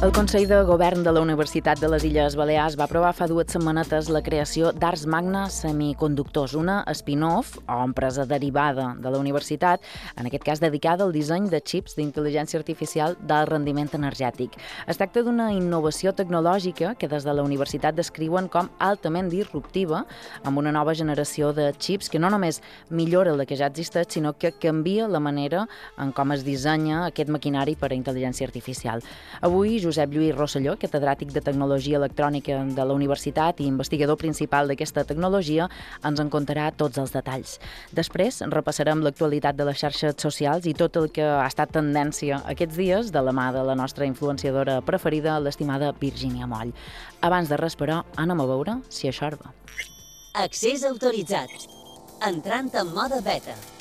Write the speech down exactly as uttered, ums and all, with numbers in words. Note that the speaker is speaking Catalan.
El Consell de Govern de la Universitat de les Illes Balears va aprovar fa dues setmanetes la creació d'Ars Magna Semiconductors, una spin-off o empresa derivada de la universitat, en aquest cas dedicada al disseny de xips d'intel·ligència artificial d'alt rendiment energètic. Es tracta d'una innovació tecnològica que des de la universitat descriuen com altament disruptiva, amb una nova generació de xips que no només millora la que ja existeix, sinó que canvia la manera en com es dissenya aquest maquinari per a intel·ligència artificial. Avui, Josep Lluís Rosselló, catedràtic de Tecnologia Electrònica de la Universitat i investigador principal d'aquesta tecnologia, ens en contarà tots els detalls. Després repassarem l'actualitat de les xarxes socials i tot el que ha estat tendència aquests dies de la mà de la nostra influenciadora preferida, l'estimada Virgínia Moll. Abans de res, però, anem a veure si això va. Accés autoritzat. Entrant en mode beta.